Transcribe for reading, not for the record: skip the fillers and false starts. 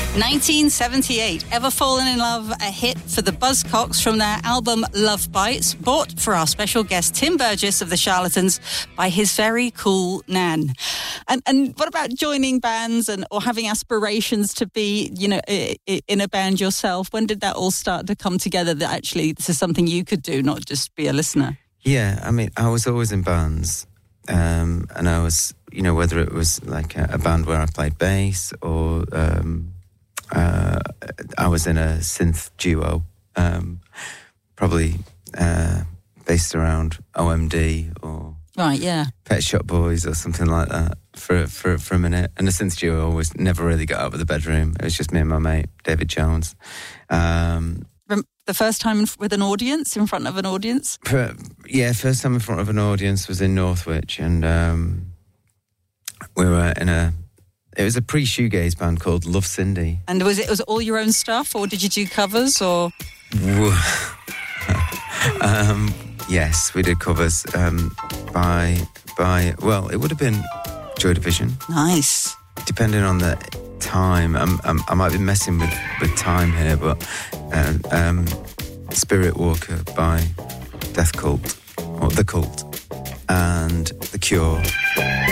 1978, Ever Fallen in Love, a hit for the Buzzcocks from their album Love Bites, bought for our special guest Tim Burgess of the Charlatans by his very cool nan. And what about joining bands or having aspirations to be, in a band yourself? When did that all start to come together that actually this is something you could do, not just be a listener? Yeah, I mean, I was always in bands, and I was, whether it was like a band where I played bass or I was in a synth duo, probably based around OMD or right, yeah, Pet Shop Boys or something like that for a minute. And the synth duo always never really got out of the bedroom. It was just me and my mate David Jones. The first time with an audience, in front of an audience? First time in front of an audience was in Northwich, and we were it was a pre-shoegaze band called Love Cindy. And was it all your own stuff, or did you do covers, or? Yes, we did covers by it would have been Joy Division. Nice. Depending on the time, I might be messing with time here, but Spirit Walker by Death Cult, or The Cult, and The Cure.